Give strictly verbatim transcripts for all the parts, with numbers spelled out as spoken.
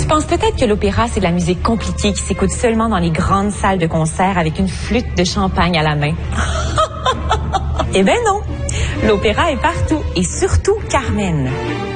Tu penses peut-être que l'opéra, c'est de la musique compliquée qui s'écoute seulement dans les grandes salles de concert avec une flûte de champagne à la main. Eh ben non! L'opéra est partout, et surtout Carmen.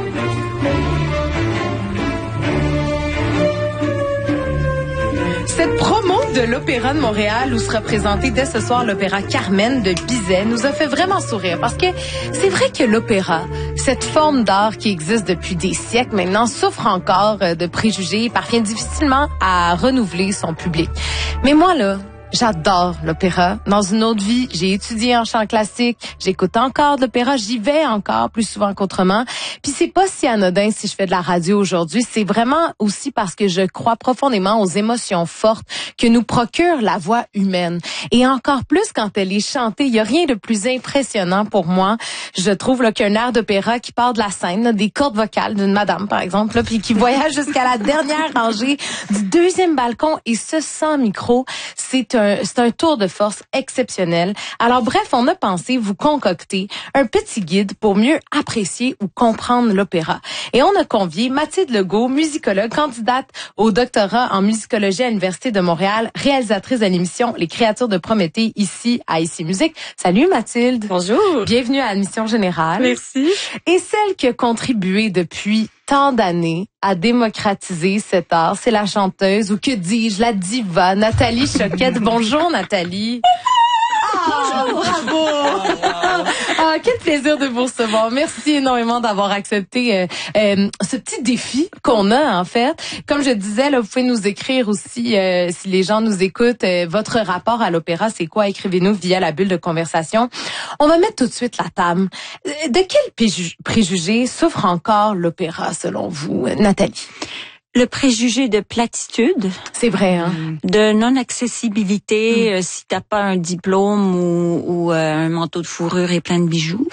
Cette promo de l'Opéra de Montréal, où sera présenté dès ce soir l'opéra Carmen de Bizet, nous a fait vraiment sourire parce que c'est vrai que l'opéra, cette forme d'art qui existe depuis des siècles maintenant, souffre encore de préjugés et parvient difficilement à renouveler son public. Mais moi, là, j'adore l'opéra. Dans une autre vie, j'ai étudié en chant classique, j'écoute encore de l'opéra, j'y vais encore plus souvent qu'autrement. Puis c'est pas si anodin si je fais de la radio aujourd'hui, c'est vraiment aussi parce que je crois profondément aux émotions fortes que nous procure la voix humaine. Et encore plus quand elle est chantée, il y a rien de plus impressionnant pour moi. Je trouve là qu'un air d'opéra qui part de la scène, là, des cordes vocales d'une madame par exemple, là, puis qui voyage jusqu'à la dernière rangée du deuxième balcon et ce sans micro, c'est un C'est un tour de force exceptionnel. Alors bref, on a pensé vous concocter un petit guide pour mieux apprécier ou comprendre l'opéra. Et on a convié Mathilde Legault, musicologue, candidate au doctorat en musicologie à l'Université de Montréal, réalisatrice de l'émission Les Créatures de Prométhée ici à Ici Musique. Salut Mathilde. Bonjour. Bienvenue à l'Admission Générale. Merci. Et celle qui a contribué depuis tant d'années à démocratiser cet art, c'est la chanteuse, ou que dis-je, la diva, Nathalie Choquette. Bonjour Nathalie. Bonjour. Ah, bravo. Ah, quel plaisir de vous recevoir. Merci énormément d'avoir accepté euh, euh, ce petit défi qu'on a en fait. Comme je disais, là, vous pouvez nous écrire aussi, euh, si les gens nous écoutent, euh, votre rapport à l'opéra, c'est quoi? Écrivez-nous via la bulle de conversation. On va mettre tout de suite la table. De quel préjugé souffre encore l'opéra selon vous, Nathalie? Le préjugé de platitude. C'est vrai, hein? De non-accessibilité, mmh. euh, si t'as pas un diplôme ou, ou euh, un manteau de fourrure et plein de bijoux.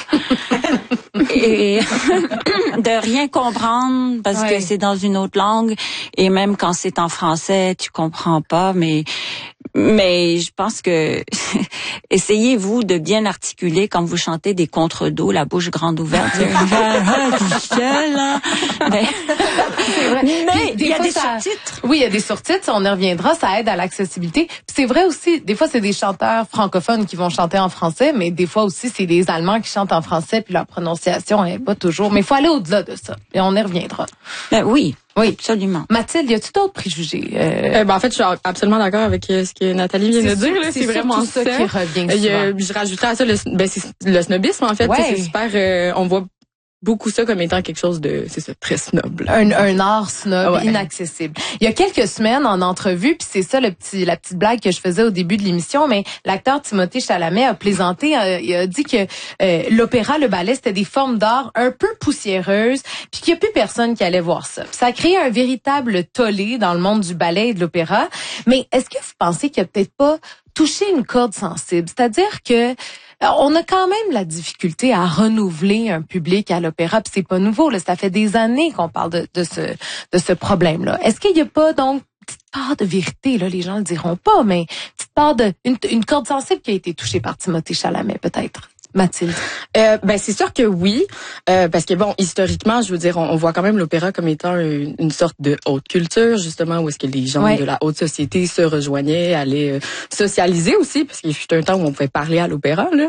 Et de rien comprendre parce ouais. que c'est dans une autre langue. Et même quand c'est en français, tu comprends pas, mais... Mais je pense que essayez-vous de bien articuler quand vous chantez des contre-dos, la bouche grande ouverte. mais mais il y a des ça... sous-titres. Oui, il y a des sous-titres, on y reviendra, ça aide à l'accessibilité. Puis c'est vrai aussi, des fois c'est des chanteurs francophones qui vont chanter en français, mais des fois aussi c'est des Allemands qui chantent en français puis leur prononciation est pas toujours. Mais il faut aller au-delà de ça et on y reviendra. Ben oui. Oui, absolument. Mathilde, y a-tu d'autres préjugés? Euh... Euh, ben, en fait, je suis absolument d'accord avec euh, ce que Nathalie vient de dire. Là, c'est, c'est vraiment ça, ça qui revient euh, je rajouterais à ça le, ben, c'est le snobisme, en fait. Ouais. C'est super... Euh, on voit beaucoup ça comme étant quelque chose de, c'est ça, très snob. Là. Un, un art snob, ouais. inaccessible. Il y a quelques semaines, en entrevue, puis c'est ça le petit, la petite blague que je faisais au début de l'émission, mais l'acteur Timothée Chalamet a plaisanté, euh, il a dit que euh, l'opéra, le ballet, c'était des formes d'art un peu poussiéreuses, puis qu'il n'y a plus personne qui allait voir ça. Puis ça a créé un véritable tollé dans le monde du ballet et de l'opéra. Mais est-ce que vous pensez qu'il n'y a peut-être pas touché une corde sensible? C'est-à-dire que on a quand même la difficulté à renouveler un public à l'opéra, puis c'est pas nouveau, là, ça fait des années qu'on parle de, de ce de ce problème-là. Est-ce qu'il y a pas donc une petite part de vérité, là, les gens le diront pas, mais une petite part de une, une corde sensible qui a été touchée par Timothée Chalamet, peut-être? Mathilde? Euh, ben c'est sûr que oui, euh, parce que bon, historiquement, je veux dire, on, on voit quand même l'opéra comme étant une, une sorte de haute culture, justement, où est-ce que les gens ouais. de la haute société se rejoignaient, allaient euh, socialiser aussi, parce qu'il fut un temps où on pouvait parler à l'opéra, là.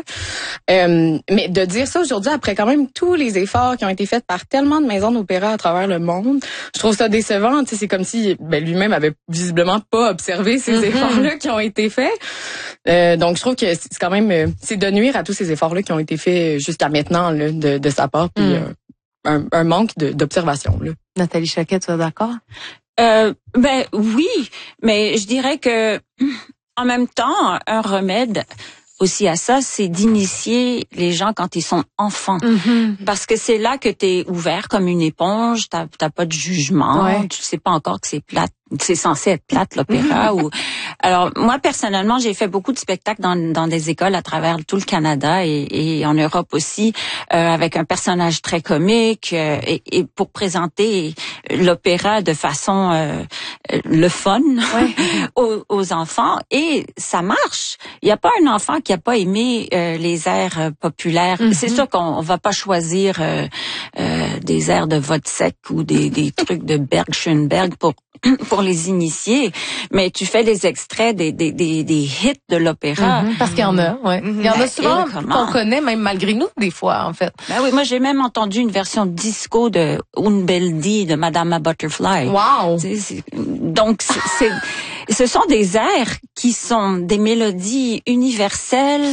Euh, mais de dire ça aujourd'hui, après quand même tous les efforts qui ont été faits par tellement de maisons d'opéra à travers le monde, je trouve ça décevant. Tu sais, c'est comme si ben, lui-même avait visiblement pas observé ces mm-hmm. efforts-là qui ont été faits. Euh, donc, je trouve que c'est quand même, c'est de nuire à tous ces efforts-là qui ont été faits jusqu'à maintenant là, de, de sa part, puis mm. euh, un, un manque de, d'observation. Là. Nathalie Choquette, tu es d'accord? Euh, ben oui, mais je dirais que en même temps, un remède aussi à ça, c'est d'initier les gens quand ils sont enfants. Mm-hmm. Parce que c'est là que tu es ouvert comme une éponge, t'as, t'as pas de jugement, ouais. tu sais pas encore que c'est plate c'est censé être plate, l'opéra. ou Alors, moi, personnellement, j'ai fait beaucoup de spectacles dans, dans des écoles à travers tout le Canada et, et en Europe aussi, euh, avec un personnage très comique euh, et, et pour présenter l'opéra de façon euh, le fun ouais. aux, aux enfants. Et ça marche. Il n'y a pas un enfant qui a pas aimé euh, les airs populaires. Mm-hmm. C'est sûr qu'on va pas choisir euh, euh, des airs de Wozzeck ou des, des trucs de Berg, Schoenberg pour pour les initier, mais tu fais des extraits des des des, des hits de l'opéra. Mm-hmm, parce qu'il y en a, ouais. Il y en a souvent qu'on connaît, même malgré nous, des fois, en fait. Ben oui, moi j'ai même entendu une version disco de Un bel dì de Madame Butterfly. Wow. C'est, c'est, donc c'est, c'est, ce sont des airs qui sont des mélodies universelles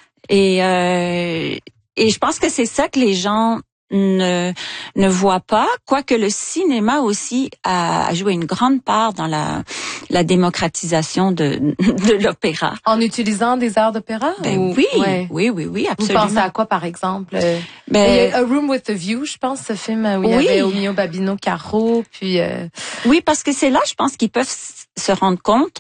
et euh, et je pense que c'est ça que les gens ne ne voit pas, quoique le cinéma aussi a, a joué une grande part dans la la démocratisation de de l'opéra. En utilisant des airs d'opéra? Ben ou... oui, ouais. oui, oui, oui, absolument. Vous pensez à quoi, par exemple? Ben, A Room with a View, je pense, ce film où il y oui. avait Omio Babino Caro, puis... Euh... Oui, parce que c'est là, je pense qu'ils peuvent se rendre compte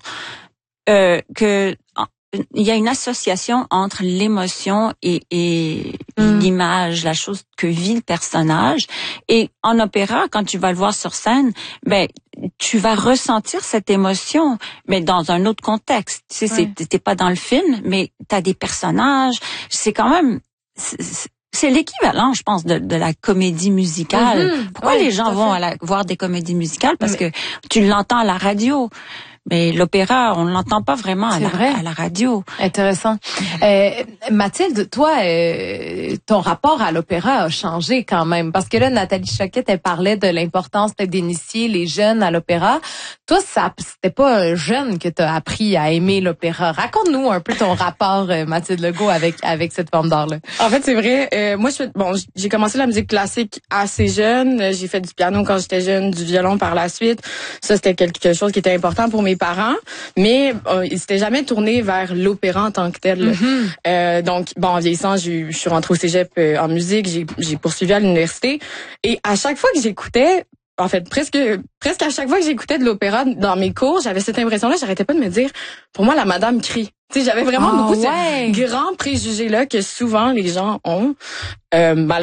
euh, que il y a une association entre l'émotion et, et mm. l'image, la chose que vit le personnage. Et en opéra, quand tu vas le voir sur scène, ben tu vas ressentir cette émotion, mais dans un autre contexte. Tu sais, ouais. t'es pas dans le film, mais t'as des personnages. C'est quand même... C'est, c'est l'équivalent, je pense, de, de la comédie musicale. Mm-hmm. Pourquoi ouais, les gens vont à la, voir des comédies musicales? Parce mais... que tu l'entends à la radio. Mais l'opéra, on ne l'entend pas vraiment à la, à la radio. Intéressant. Euh, Mathilde, toi, euh, ton rapport à l'opéra a changé quand même. Parce que là, Nathalie Choquette, elle parlait de l'importance peut-être d'initier les jeunes à l'opéra. Toi, ça, c'était pas un jeune que tu as appris à aimer l'opéra. Raconte-nous un peu ton rapport, euh, Mathilde Legault, avec avec cette forme d'art-là. En fait, c'est vrai. Euh, moi, je fais, bon, j'ai commencé la musique classique assez jeune. J'ai fait du piano quand j'étais jeune, du violon par la suite. Ça, c'était quelque chose qui était important pour mes parents, mais euh, ils s'étaient jamais tournés vers l'opéra en tant que tel. Mm-hmm. Euh, donc, bon, en vieillissant, je suis rentrée au cégep euh, en musique, j'ai, j'ai poursuivi à l'université, et à chaque fois que j'écoutais, en fait, presque presque à chaque fois que j'écoutais de l'opéra dans mes cours, j'avais cette impression-là, j'arrêtais pas de me dire, pour moi, la madame crie. Tu sais, j'avais vraiment oh, beaucoup ouais. ce grand préjugé-là que souvent les gens ont. Euh,